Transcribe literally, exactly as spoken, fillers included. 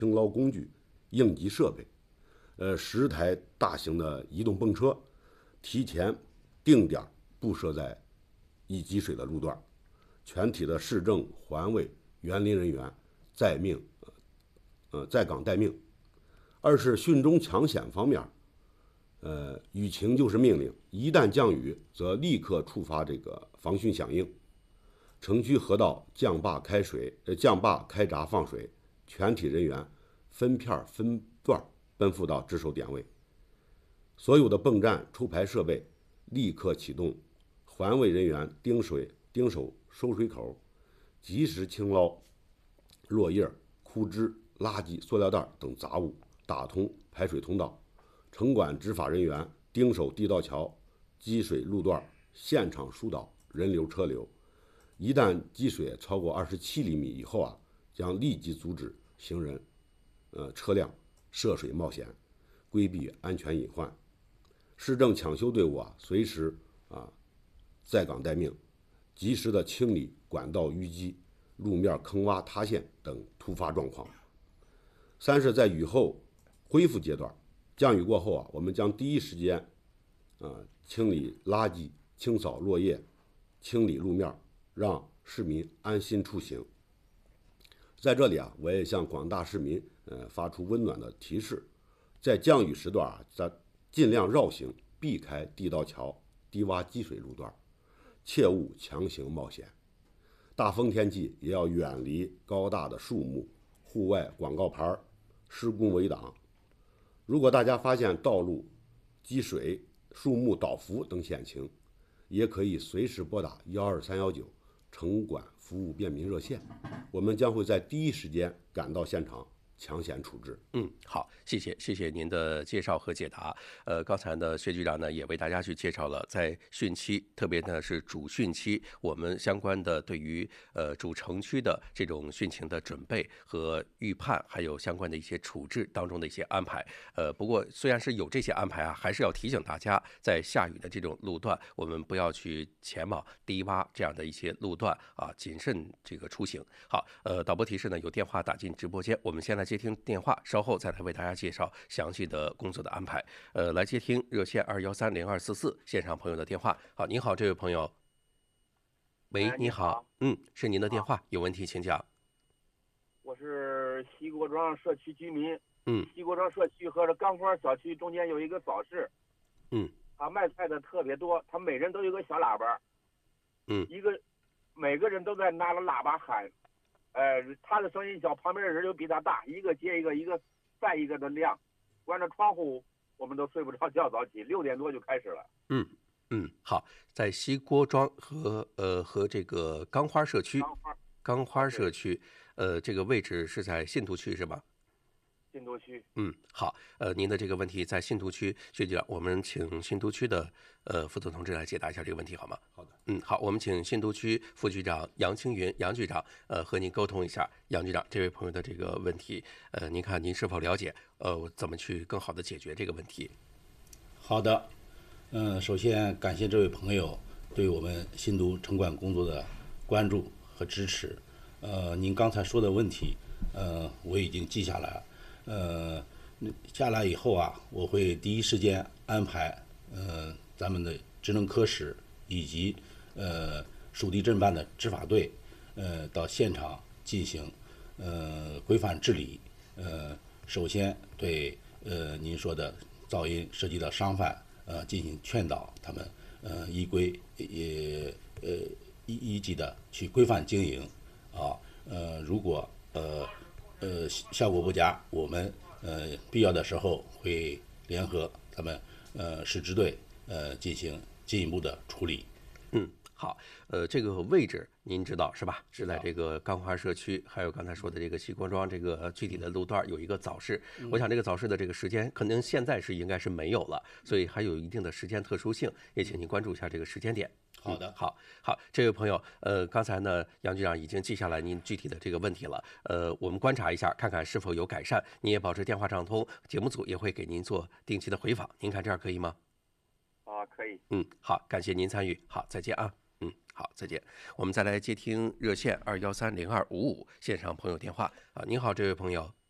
生捞工具、应急设备，呃，十台大型的移动泵车，提前定点布设在易积水的路段，全体的市政、环卫、园林人员在命，呃，在岗待命。二是汛中抢险方面，呃，雨情就是命令，一旦降雨，则立刻触发这个防汛响应。城区河道降坝开水，呃，降坝开闸放水，全体人员分片分段奔赴到值守点位。所有的泵站抽排设备立刻启动，环卫人员盯水盯守收水口，及时清捞落叶、枯枝、垃圾、塑料袋等杂物，打通排水通道。城管执法人员盯守地道桥、积水路段，现场疏导人流车流。一旦积水超过二十七厘米以后啊，将立即阻止行人、呃车辆涉水冒险，规避安全隐患。市政抢修队伍啊，随时啊在岗待命，及时的清理管道淤积、路面坑洼塌陷等突发状况。三是在雨后恢复阶段，降雨过后啊，我们将第一时间啊清理垃圾、清扫落叶、清理路面，让市民安心出行。在这里啊，我也向广大市民呃发出温暖的提示，在降雨时段啊，咱尽量绕行，避开地道桥、低洼积水路段，切勿强行冒险。大风天气也要远离高大的树木、户外广告牌、施工围挡。如果大家发现道路积水、树木倒伏等险情，也可以随时拨打幺二三幺九城管服务便民热线，我们将会在第一时间赶到现场抢险处置。 嗯，好，谢谢，谢谢您的介绍和解答。呃，刚才呢，薛局长呢也为大家去介绍了在汛期，特别呢是主汛期，我们相关的对于呃主城区的这种汛情的准备和预判，还有相关的一些处置当中的一些安排。呃，不过虽然是有这些安排啊，还是要提醒大家，在下雨的这种路段，我们不要去前往低洼这样的一些路段啊，谨慎这个出行。好，呃，导播提示呢，有电话打进直播间，我们先来接听电话，稍后再来为大家介绍详细的工作的安排。呃，来接听热线二幺三零二四四线上朋友的电话。好，您好，这位朋友。喂， 哎、 你好， 好， 嗯，是您的电话，有问题请讲。 我是西国庄社区居民。 嗯， 西国庄社区和这钢花小区中间有一个早市。 嗯， 他卖菜的特别多，他每人都有个小喇叭。 嗯， 一个每个人都在拿着喇叭喊，呃，他的声音小，旁边的人就比他大，一个接一个，一个再一个的亮。关着窗户，我们都睡不着觉，早起六点多就开始了。 嗯嗯，好，在西郭庄和呃和这个钢花社区， 钢花钢花社区，呃，这个位置是在信徒区是吧？ 信都区。 嗯，好，呃，您的这个问题在信徒区，薛局长，我们请信徒区的呃负责同志来解答一下这个问题好吗？ 好的。 嗯，好，我们请信徒区副局长杨青云杨局长，呃，和您沟通一下。杨局长，这位朋友的这个问题，呃，您看您是否了解？呃，怎么去更好的解决这个问题？ 好的，嗯，首先感谢这位朋友对我们新都城管工作的关注和支持。呃，您刚才说的问题，呃，我已经记下来了。呃，下来以后啊，我会第一时间安排呃咱们的职能科室以及呃属地镇办的执法队，呃到现场进行呃规范治理。呃，首先对呃您说的噪音涉及到商贩，呃进行劝导他们，呃依规也呃依依纪的去规范经营啊。呃，如果呃呃效果不佳，我们呃必要的时候会联合咱们呃市支队呃进行进一步的处理。 嗯，好，呃，这个位置您知道是吧？是在这个钢花社区，还有刚才说的这个西郭庄这个具体的路段有一个早市。我想这个早市的这个时间可能现在是应该是没有了，所以还有一定的时间特殊性，也请您关注一下这个时间点。 好的， 嗯、好，好，这位朋友，呃，刚才呢，杨局长已经记下来您具体的这个问题了，呃，我们观察一下，看看是否有改善。您也保持电话畅通，节目组也会给您做定期的回访，您看这样可以吗？ 啊，可以。 嗯，好，感谢您参与，好，再见啊。嗯，好，再见。我们再来接听热线二幺三零二五五线上朋友电话啊，您好，这位朋友。